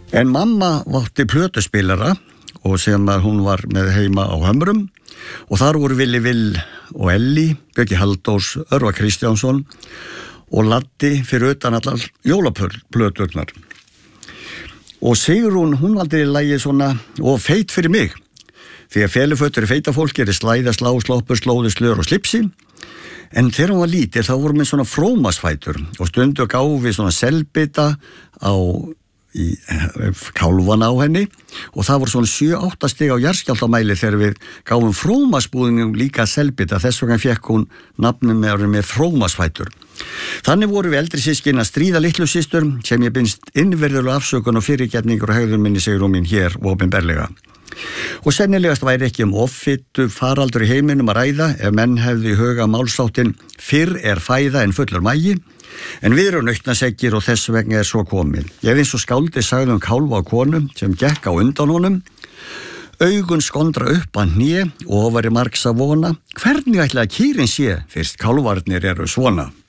En mamma átti plötuspilara og sem að hún var með heima á Hömrum og þar voru Villi Vill og Elli, Björki Halldórs, Örvar Kristjánsson og Laddi fyrir utan allar jólaplöturnar. Og Sigrún, hún valdi lagið svona og feit fyrir mig. Því að felufötur í feita fólki slæða, slá, sloppur, slóðu, slör og slipsi. En þegar hún var lítil þá voru með svona frómasfætur og stundu gáfu við svona selbita í kálfana á henni og það voru svona 7-8 stig á jarðskjálftamæli þegar við gáfum frómasbúðingum líka selbita, þess vegna fekk hún nafnum með frómasfætur. Þannig voru við eldri systkin að stríða litlu systur sem ég binnst innverðulega afsökun og fyrirgefningur og hegðun minni Sigrún mín hér opinberlega. Og sennilegast væri ekki offitu faraldur í heiminum að ræða ef menn hefðu í huga málsáttin fyrr fæða en fullur magi, en við erum nautnaseggir og þess vegna svo komið. Ég eins og skáldi sagði kálfa á konu sem gekk á undan honum, augun skondra upp að hné og ofari margs að vona, hvernig ætlaði kýrin sé fyrst kálfarnir eru svona?